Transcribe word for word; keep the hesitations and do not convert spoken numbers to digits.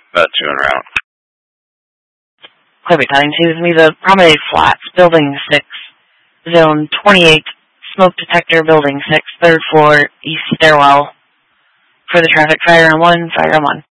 About two en route. Clear Battalion two is me, the Promenade Flats, Building six, Zone twenty-eight, Smoke Detector, Building six, third floor, East Stairwell. For the traffic, fire on one, fire on one.